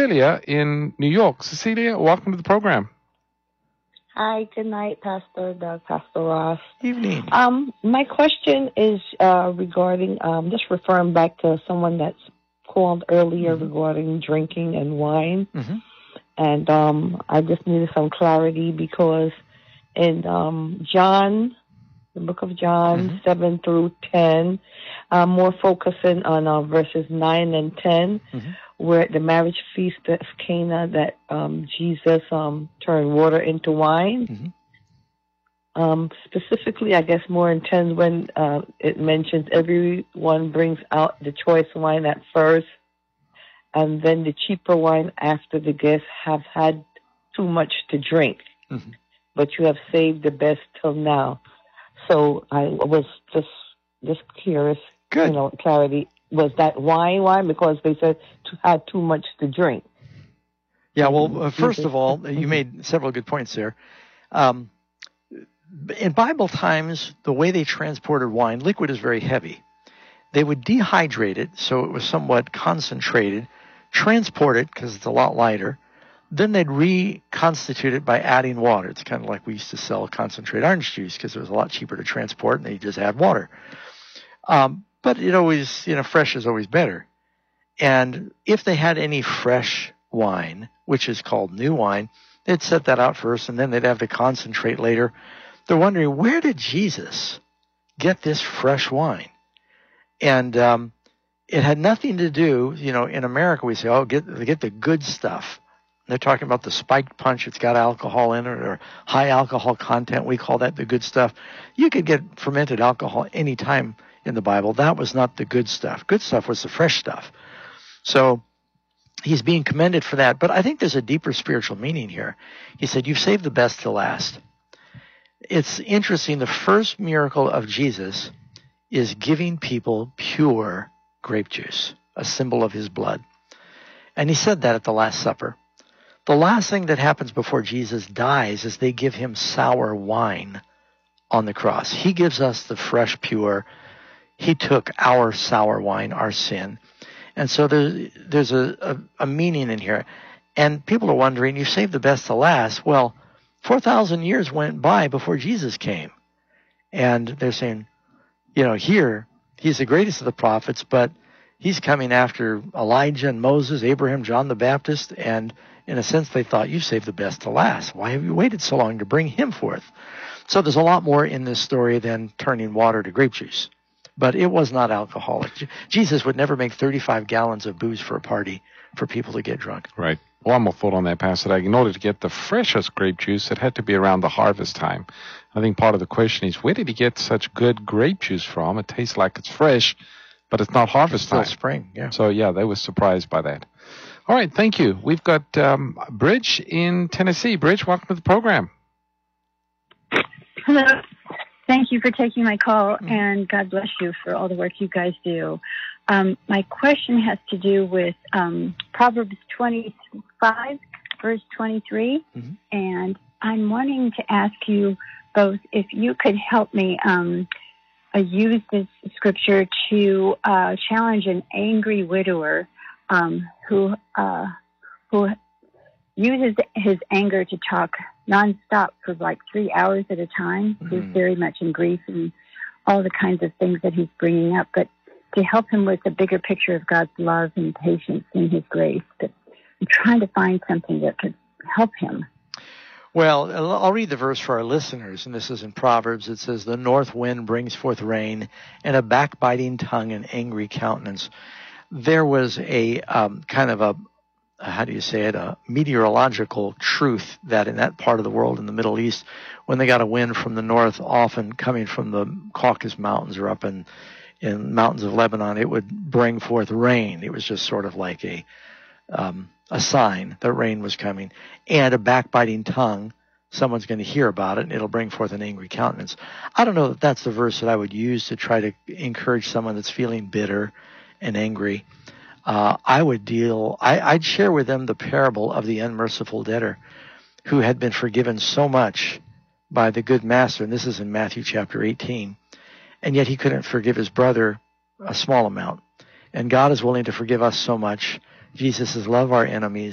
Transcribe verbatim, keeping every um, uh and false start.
Cecilia in New York. Cecilia, welcome to the program. Hi, good night, Pastor Doug, Pastor Ross. Evening. Um, my question is uh, regarding, um, just referring back to someone that's called earlier mm-hmm. regarding drinking and wine. Mm-hmm. And um, I just needed some clarity because in um, John, the book of John, mm-hmm. seven through ten, uh, more focusing on uh, verses nine and ten, mm-hmm. where at the marriage feast of Cana that um, Jesus um, turned water into wine. Mm-hmm. Um, specifically, I guess more in ten when uh, it mentions everyone brings out the choice wine at first, and then the cheaper wine after the guests have had too much to drink. Mm-hmm. But you have saved the best till now. So I was just just curious, Good. you know, clarity. Was that wine wine? Because they said to had too much to drink. Yeah, well, uh, first of all, you made several good points there. Um, in Bible times, the way they transported wine, liquid is very heavy. They would dehydrate it so it was somewhat concentrated, transport it because it's a lot lighter. Then they'd reconstitute it by adding water. It's kind of like we used to sell concentrated orange juice because it was a lot cheaper to transport, and they just add water. Um, but it always, you know, fresh is always better. And if they had any fresh wine, which is called new wine, they'd set that out first, and then they'd have to concentrate later. They're wondering, where did Jesus get this fresh wine? And um, it had nothing to do, you know, in America we say, oh, get, get the good stuff. They're talking about the spiked punch. It's got alcohol in it or high alcohol content. We call that the good stuff. You could get fermented alcohol any time in the Bible. That was not the good stuff. Good stuff was the fresh stuff. So he's being commended for that. But I think there's a deeper spiritual meaning here. He said, you've saved the best to last. It's interesting. The first miracle of Jesus is giving people pure grape juice, a symbol of his blood. And he said that at the Last Supper. The last thing that happens before Jesus dies is they give him sour wine on the cross. He gives us the fresh, pure. He took our sour wine, our sin. And so there's, there's a, a, a meaning in here. And people are wondering, you saved the best to last. Well, four thousand years went by before Jesus came. And they're saying, you know, here, he's the greatest of the prophets, but he's coming after Elijah and Moses, Abraham, John the Baptist, and in a sense, they thought, you saved the best to last. Why have you waited so long to bring him forth? So there's a lot more in this story than turning water to grape juice. But it was not alcoholic. Jesus would never make thirty-five gallons of booze for a party for people to get drunk. Right. One more thought on that, Pastor. In order to get the freshest grape juice, it had to be around the harvest time. I think part of the question is, where did he get such good grape juice from? It tastes like it's fresh, but it's not harvest time. It's still spring, yeah. So, yeah, they were surprised by that. All right, thank you. We've got um, Bridge in Tennessee. Bridge, welcome to the program. Hello. Thank you for taking my call, and God bless you for all the work you guys do. Um, my question has to do with um, Proverbs twenty-five, verse twenty-three, mm-hmm. and I'm wanting to ask you both if you could help me um, uh, use this scripture to uh, challenge an angry widower Um, who uh, who uses his anger to talk nonstop for like three hours at a time. Mm-hmm. He's very much in grief and all the kinds of things that he's bringing up. But to help him with a bigger picture of God's love and patience and his grace, but I'm trying to find something that could help him. Well, I'll read the verse for our listeners, and this is in Proverbs. It says, the north wind brings forth rain, and a backbiting tongue and angry countenance. There was a um, kind of a, how do you say it, a meteorological truth that in that part of the world, in the Middle East, when they got a wind from the north, often coming from the Caucasus Mountains or up in, in mountains of Lebanon, it would bring forth rain. It was just sort of like a um, a sign that rain was coming. And a backbiting tongue, someone's going to hear about it, and it'll bring forth an angry countenance. I don't know that that's the verse that I would use to try to encourage someone that's feeling bitter and angry. Uh, I would deal, I, I'd share with them the parable of the unmerciful debtor who had been forgiven so much by the good master, and this is in Matthew chapter eighteen, and yet he couldn't forgive his brother a small amount. And God is willing to forgive us so much. Jesus says, love our enemies.